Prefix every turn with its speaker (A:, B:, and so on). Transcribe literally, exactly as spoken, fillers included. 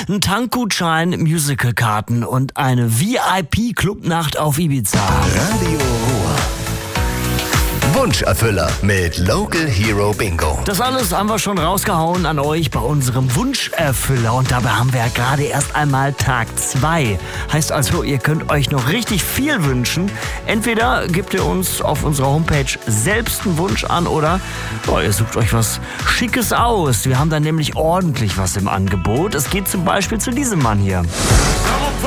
A: ein Tankgutschein, Musicalkarten und eine V I P-Clubnacht auf Ibiza.
B: Radio Ruhr. Wunscherfüller mit Local Hero Bingo.
A: Das alles haben wir schon rausgehauen an euch bei unserem Wunscherfüller. Und dabei haben wir ja gerade erst einmal Tag zwei. Heißt also, ihr könnt euch noch richtig viel wünschen. Entweder gebt ihr uns auf unserer Homepage selbst einen Wunsch an oder oh, ihr sucht euch was Schickes aus. Wir haben da nämlich ordentlich was im Angebot. Es geht zum Beispiel zu diesem Mann hier.